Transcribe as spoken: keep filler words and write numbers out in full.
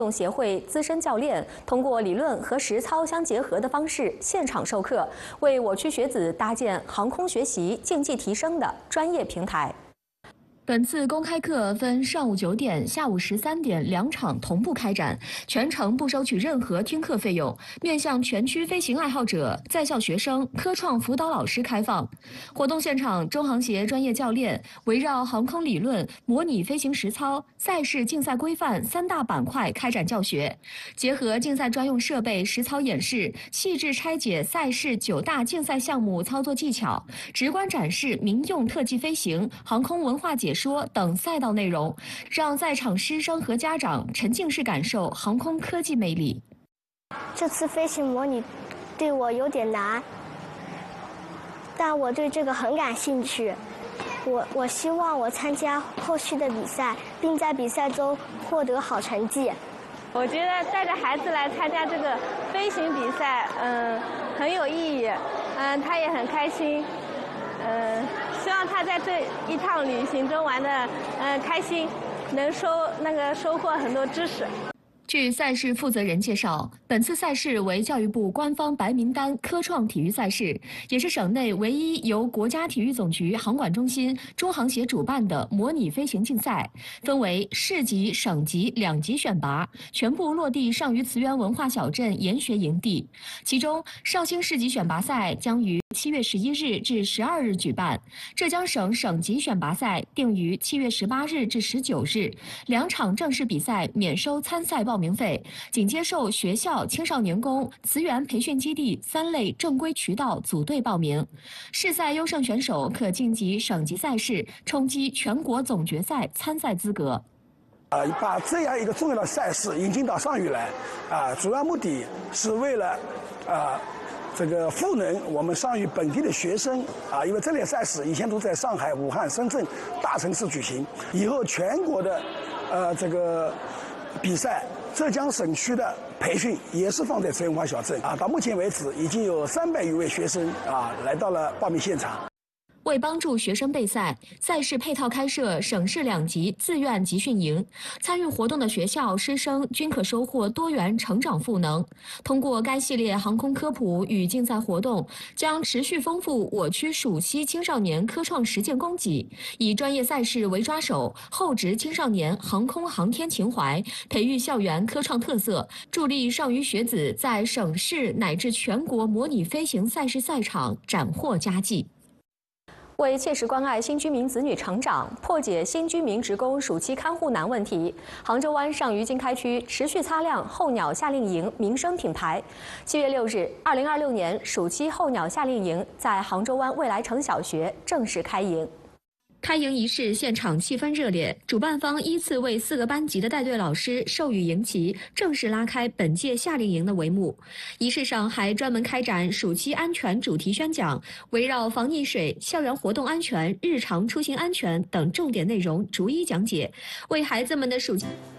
动协会资深教练通过理论和实操相结合的方式现场授课，为我区学子搭建航空学习竞技提升的专业平台。 本次公开课分上午九点、下午十三点两场同步开展，全程不收取任何听课费用，面向全区飞行爱好者、在校学生、科创辅导老师开放。活动现场，中航协专业教练围绕航空理论、模拟飞行实操、赛事竞赛规范三大板块开展教学，结合竞赛专用设备实操演示，细致拆解赛事九大竞赛项目操作技巧，直观展示民用特技飞行、航空文化解说。 说等赛道内容，让在场师生和家长沉浸式感受航空科技魅力。 这次飞行模拟对我有点难，但我对这个很感兴趣。我我希望我参加后续的比赛，并在比赛中获得好成绩。 我觉得带着孩子来参加这个飞行比赛，嗯，很有意义，嗯，他也很开心，嗯。 希望他在这一趟旅行中玩的，呃，开心，能收那个收获很多知识。 据赛事负责人介绍，本次赛事为教育部官方白名单科创体育赛事，也是省内唯一由国家体育总局航管中心、中航协主办的模拟飞行竞赛，分为市级、省级两级选拔，全部落地上虞慈园文化小镇研学营地。其中，绍兴市级选拔赛将于七月十一日至十二日举办，浙江省省级选拔赛定于七月十八日至十九日，两场正式比赛免收参赛报名。 名费仅接受学校、青少年宫、慈园培训基地三类正规渠道组队报名。市赛优胜选手可晋级省级赛事，冲击全国总决赛参赛资格。 呃，把这样一个重要的赛事引进到上虞来，啊，主要目的是为了，啊。 这个赋能我们上虞本地的学生啊，因为这类赛事以前都在上海、武汉、深圳大城市举行，以后全国的，呃，这个比赛，浙江省区的培训也是放在慈园文化小镇啊。到目前为止，已经有三百余位学生啊来到了报名现场。 为帮助学生备赛，赛事配套开设省市两级自愿集训营，参与活动的学校师生均可收获多元成长赋能。通过该系列航空科普与竞赛活动，将持续丰富我区暑期青少年科创实践供给，以专业赛事为抓手，厚植青少年航空航天情怀，培育校园科创特色，助力上虞学子在省市乃至全国模拟飞行赛事赛场斩获佳绩。 为切实关爱新居民子女成长，破解新居民职工暑期看护难问题，杭州湾上虞经开区持续擦亮候鸟夏令营民生品牌。七月六日，二零二六年暑期候鸟夏令营在杭州湾未来城小学正式开营。 开营仪式现场气氛热烈，主办方依次为四个班级的带队老师授予营旗，正式拉开本届夏令营的帷幕。仪式上还专门开展暑期安全主题宣讲，围绕防溺水、校园活动安全、日常出行安全等重点内容逐一讲解，为孩子们的暑期。